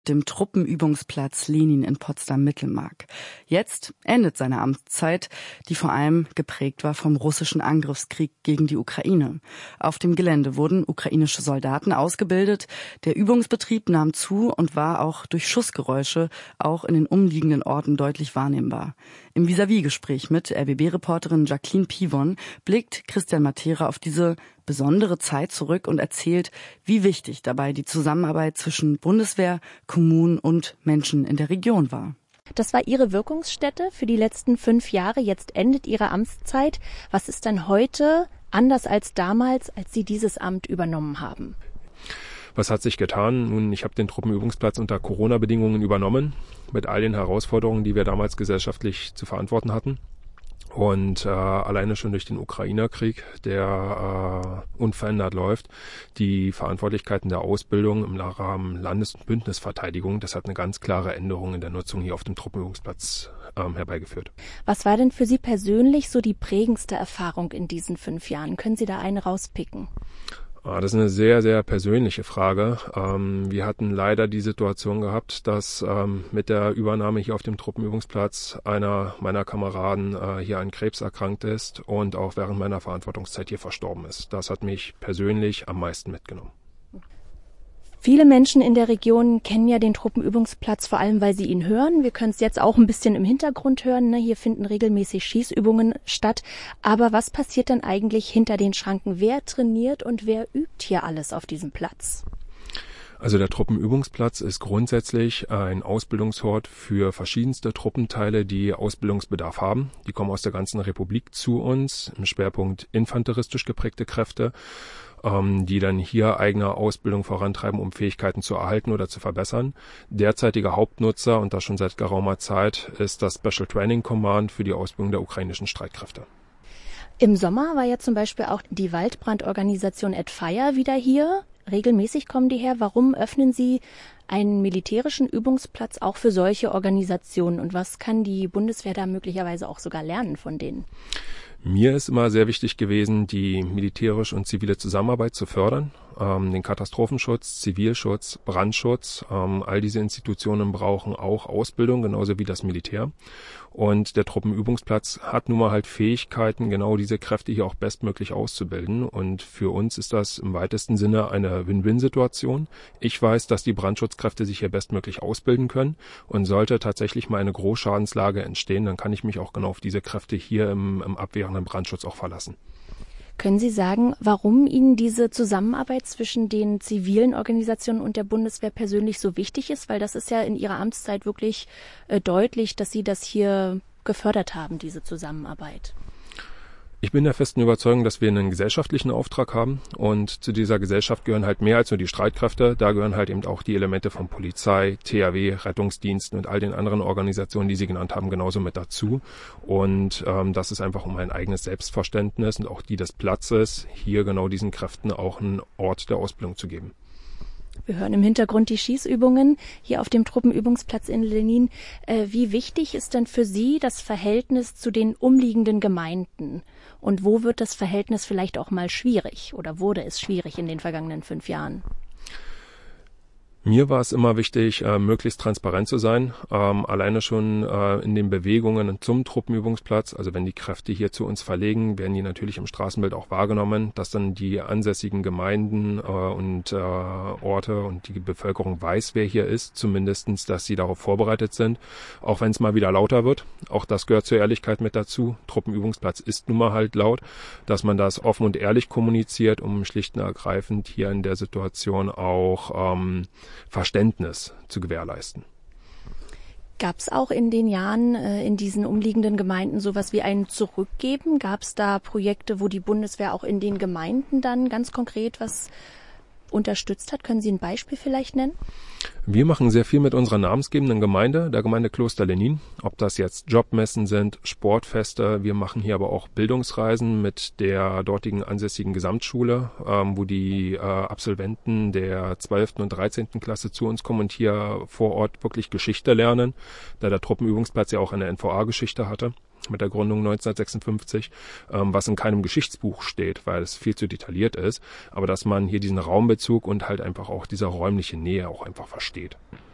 dem Truppenübungsplatz Lenin in Potsdam-Mittelmark. Jetzt endet seine Amtszeit, die vor allem geprägt war vom russischen Angriffskrieg gegen die Ukraine. Auf dem Gelände wurden ukrainische Soldaten ausgebildet. Der Übungsbetrieb nahm zu und war auch durch Schussgeräusche auch in den umliegenden Orten deutlich wahrnehmbar. Im Vis-à-vis-Gespräch mit RBB-Reporterin Jacqueline Pivon blickt Christian Matera auf diese besondere Zeit zurück und erzählt, wie wichtig dabei die Zusammenarbeit zwischen Bundeswehr, Kommunen und Menschen in der Region war. Das war Ihre Wirkungsstätte für die letzten 5 Jahre. Jetzt endet Ihre Amtszeit. Was ist denn heute anders als damals, als Sie dieses Amt übernommen haben? Was hat sich getan? Nun, ich habe den Truppenübungsplatz unter Corona-Bedingungen übernommen, mit all den Herausforderungen, die wir damals gesellschaftlich zu verantworten hatten. Und alleine schon durch den Ukraine-Krieg, der unverändert läuft, die Verantwortlichkeiten der Ausbildung im Rahmen Landes- und Bündnisverteidigung, das hat eine ganz klare Änderung in der Nutzung hier auf dem Truppenübungsplatz herbeigeführt. Was war denn für Sie persönlich so die prägendste Erfahrung in diesen 5 Jahren? Können Sie da eine rauspicken? Das ist eine sehr, sehr persönliche Frage. Wir hatten leider die Situation gehabt, dass mit der Übernahme hier auf dem Truppenübungsplatz einer meiner Kameraden hier an Krebs erkrankt ist und auch während meiner Verantwortungszeit hier verstorben ist. Das hat mich persönlich am meisten mitgenommen. Viele Menschen in der Region kennen ja den Truppenübungsplatz, vor allem weil sie ihn hören. Wir können es jetzt auch ein bisschen im Hintergrund hören, ne? Hier finden regelmäßig Schießübungen statt. Aber was passiert dann eigentlich hinter den Schranken? Wer trainiert und wer übt hier alles auf diesem Platz? Also der Truppenübungsplatz ist grundsätzlich ein Ausbildungsort für verschiedenste Truppenteile, die Ausbildungsbedarf haben. Die kommen aus der ganzen Republik zu uns, im Schwerpunkt infanteristisch geprägte Kräfte, die dann hier eigene Ausbildung vorantreiben, um Fähigkeiten zu erhalten oder zu verbessern. Derzeitiger Hauptnutzer, und das schon seit geraumer Zeit, ist das Special Training Command für die Ausbildung der ukrainischen Streitkräfte. Im Sommer war ja zum Beispiel auch die Waldbrandorganisation @Fire wieder hier. Regelmäßig kommen die her. Warum öffnen Sie einen militärischen Übungsplatz auch für solche Organisationen? Und was kann die Bundeswehr da möglicherweise auch sogar lernen von denen? Mir ist immer sehr wichtig gewesen, die militärische und zivile Zusammenarbeit zu fördern, den Katastrophenschutz, Zivilschutz, Brandschutz. All diese Institutionen brauchen auch Ausbildung, genauso wie das Militär. Und der Truppenübungsplatz hat nun mal halt Fähigkeiten, genau diese Kräfte hier auch bestmöglich auszubilden. Und für uns ist das im weitesten Sinne eine Win-Win-Situation. Ich weiß, dass die Brandschutzkräfte sich hier bestmöglich ausbilden können. Und sollte tatsächlich mal eine Großschadenslage entstehen, dann kann ich mich auch genau auf diese Kräfte hier im abwehrenden Brandschutz auch verlassen. Können Sie sagen, warum Ihnen diese Zusammenarbeit zwischen den zivilen Organisationen und der Bundeswehr persönlich so wichtig ist? Weil das ist ja in Ihrer Amtszeit wirklich deutlich, dass Sie das hier gefördert haben, diese Zusammenarbeit. Ich bin der festen Überzeugung, dass wir einen gesellschaftlichen Auftrag haben und zu dieser Gesellschaft gehören halt mehr als nur die Streitkräfte. Da gehören halt eben auch die Elemente von Polizei, THW, Rettungsdiensten und all den anderen Organisationen, die Sie genannt haben, genauso mit dazu. Und das ist einfach um ein eigenes Selbstverständnis und auch die des Platzes, hier genau diesen Kräften auch einen Ort der Ausbildung zu geben. Wir hören im Hintergrund die Schießübungen hier auf dem Truppenübungsplatz in Lenin. Wie wichtig ist denn für Sie das Verhältnis zu den umliegenden Gemeinden? Und wo wird das Verhältnis vielleicht auch mal schwierig oder wurde es schwierig in den vergangenen 5 Jahren? Mir war es immer wichtig, möglichst transparent zu sein, alleine schon in den Bewegungen zum Truppenübungsplatz. Also wenn die Kräfte hier zu uns verlegen, werden die natürlich im Straßenbild auch wahrgenommen, dass dann die ansässigen Gemeinden und Orte und die Bevölkerung weiß, wer hier ist, zumindestens, dass sie darauf vorbereitet sind, auch wenn es mal wieder lauter wird. Auch das gehört zur Ehrlichkeit mit dazu. Truppenübungsplatz ist nun mal halt laut, dass man das offen und ehrlich kommuniziert, um schlicht und ergreifend hier in der Situation auch Verständnis zu gewährleisten. Gab es auch in den Jahren in diesen umliegenden Gemeinden sowas wie ein Zurückgeben? Gab es da Projekte, wo die Bundeswehr auch in den Gemeinden dann ganz konkret was unterstützt hat? Können Sie ein Beispiel vielleicht nennen? Wir machen sehr viel mit unserer namensgebenden Gemeinde, der Gemeinde Kloster Lenin. Ob das jetzt Jobmessen sind, Sportfeste. Wir machen hier aber auch Bildungsreisen mit der dortigen ansässigen Gesamtschule, wo die Absolventen der 12. und 13. Klasse zu uns kommen und hier vor Ort wirklich Geschichte lernen, da der Truppenübungsplatz ja auch eine NVA-Geschichte hatte mit der Gründung 1956, was in keinem Geschichtsbuch steht, weil es viel zu detailliert ist, aber dass man hier diesen Raumbezug und halt einfach auch diese räumliche Nähe auch einfach versteht.